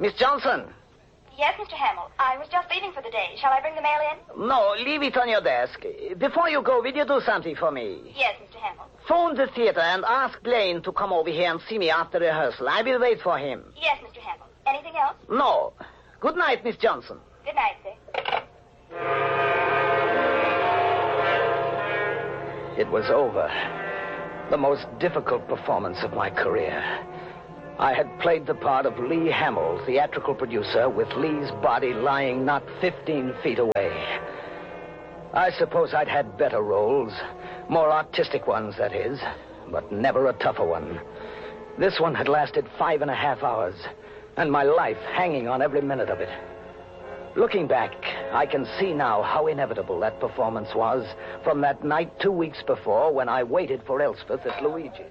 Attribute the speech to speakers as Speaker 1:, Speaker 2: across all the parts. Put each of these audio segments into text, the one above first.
Speaker 1: Miss Johnson.
Speaker 2: Yes, Mr. Hamill. I was just leaving for the day. Shall I bring the mail in?
Speaker 1: No, leave it on your desk. Before you go, will you do something for me?
Speaker 2: Yes, Mr. Hamill.
Speaker 1: Phone the theater and ask Blaine to come over here and see me after rehearsal. I will wait for him.
Speaker 2: Yes, Mr. Hamill. Anything else?
Speaker 1: No. Good night, Miss Johnson.
Speaker 2: Good night, sir.
Speaker 1: It was over. The most difficult performance of my career. I had played the part of Lee Hamill, theatrical producer, with Lee's body lying not 15 feet away. I suppose I'd had better roles, more artistic ones, that is, but never a tougher one. This one had lasted 5.5 hours, and my life hanging on every minute of it. Looking back, I can see now how inevitable that performance was from that night 2 weeks before when I waited for Elspeth at Luigi's.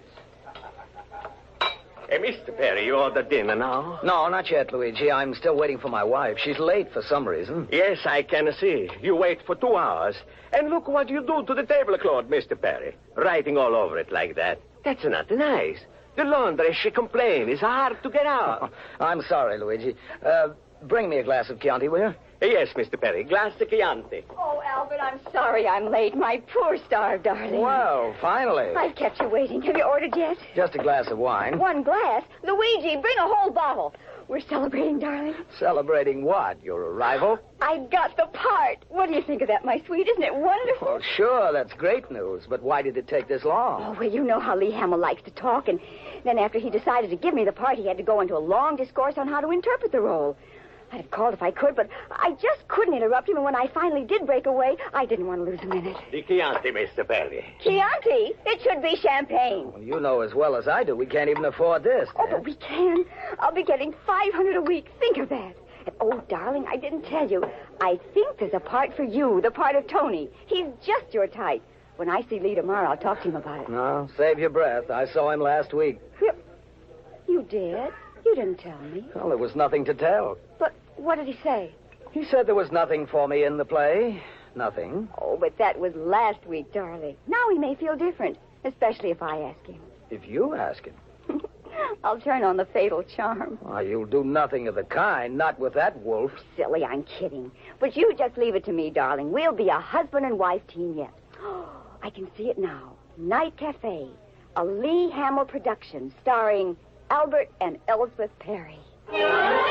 Speaker 3: Hey, Mr. Perry, you ordered dinner now?
Speaker 1: No, not yet, Luigi. I'm still waiting for my wife. She's late for some reason.
Speaker 3: Yes, I can see. You wait for 2 hours. And look what you do to the tablecloth, Mr. Perry. Writing all over it like that. That's not nice. The laundress, she complains. It's hard to get out.
Speaker 1: I'm sorry, Luigi. Bring me a glass of Chianti, will you?
Speaker 3: Yes, Mr. Perry. Glass de Chianti.
Speaker 4: Oh, Albert, I'm sorry I'm late. My poor starved darling.
Speaker 1: Well, finally.
Speaker 4: I've kept you waiting. Have you ordered yet?
Speaker 1: Just a glass of wine.
Speaker 4: One glass? Luigi, bring a whole bottle. We're celebrating, darling.
Speaker 1: Celebrating what? Your arrival?
Speaker 4: I got the part. What do you think of that, my sweet? Isn't it wonderful?
Speaker 1: Well, sure, that's great news. But why did it take this long?
Speaker 4: Oh, well, you know how Lee Hamill likes to talk. And then after he decided to give me the part, he had to go into a long discourse on how to interpret the role. I'd have called if I could, but I just couldn't interrupt him. And when I finally did break away, I didn't want to lose a minute.
Speaker 3: The Chianti, Mr. Perry.
Speaker 4: Chianti? It should be champagne.
Speaker 1: Well, you know as well as I do, we can't even afford this.
Speaker 4: Oh, but we can. I'll be getting $500 a week. Think of that. And, oh, darling, I didn't tell you. I think there's a part for you, the part of Tony. He's just your type. When I see Lee tomorrow, I'll talk to him about it.
Speaker 1: No, save your breath. I saw him last week.
Speaker 4: You did? You didn't tell me.
Speaker 1: Well, there was nothing to tell.
Speaker 4: But what did he say?
Speaker 1: He said there was nothing for me in the play. Nothing.
Speaker 4: Oh, but that was last week, darling. Now he may feel different, especially if I ask him.
Speaker 1: If you ask him.
Speaker 4: I'll turn on the fatal charm.
Speaker 1: Why, you'll do nothing of the kind. Not with that wolf.
Speaker 4: Silly, I'm kidding. But you just leave it to me, darling. We'll be a husband and wife team yet. I can see it now. Night Cafe. A Lee Hamill production starring Albert and Elspeth Perry.